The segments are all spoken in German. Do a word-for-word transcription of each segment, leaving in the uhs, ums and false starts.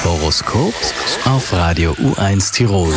Horoskop auf Radio U eins Tirol.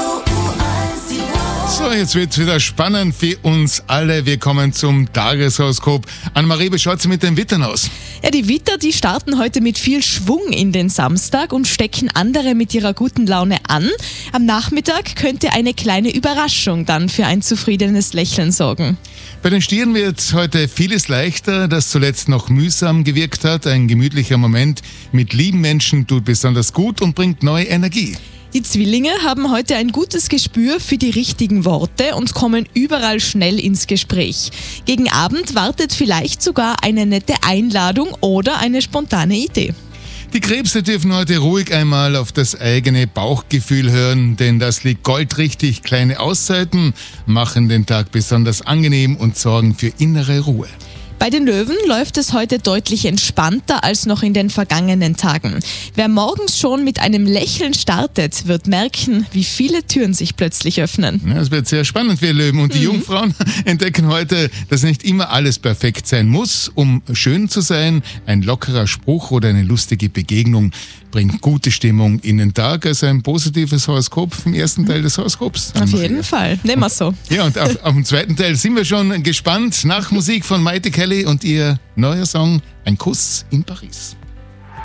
So, jetzt wird's wieder spannend für uns alle. Wir kommen zum Tageshoroskop. Annemarie, wie schaut's mit den Wittern aus? Ja, die Witter, die starten heute mit viel Schwung in den Samstag und stecken andere mit ihrer guten Laune an. Am Nachmittag könnte eine kleine Überraschung dann für ein zufriedenes Lächeln sorgen. Bei den Stieren wird heute vieles leichter, das zuletzt noch mühsam gewirkt hat. Ein gemütlicher Moment mit lieben Menschen tut besonders gut und bringt neue Energie. Die Zwillinge haben heute ein gutes Gespür für die richtigen Worte und kommen überall schnell ins Gespräch. Gegen Abend wartet vielleicht sogar eine nette Einladung oder eine spontane Idee. Die Krebse dürfen heute ruhig einmal auf das eigene Bauchgefühl hören, denn das liegt goldrichtig. Kleine Auszeiten machen den Tag besonders angenehm und sorgen für innere Ruhe. Bei den Löwen läuft es heute deutlich entspannter als noch in den vergangenen Tagen. Wer morgens schon mit einem Lächeln startet, wird merken, wie viele Türen sich plötzlich öffnen. Ja, es wird sehr spannend für Löwen. Und die mhm. Jungfrauen entdecken heute, dass nicht immer alles perfekt sein muss, um schön zu sein. Ein lockerer Spruch oder eine lustige Begegnung bringt gute Stimmung in den Tag. Also ein positives Horoskop vom ersten Teil des Horoskops. Auf jeden Fall, nehmen wir so. Ja, und auf, auf dem zweiten Teil sind wir schon gespannt. Nach Musik von Maite Kelly und ihr neuer Song Ein Kuss in Paris.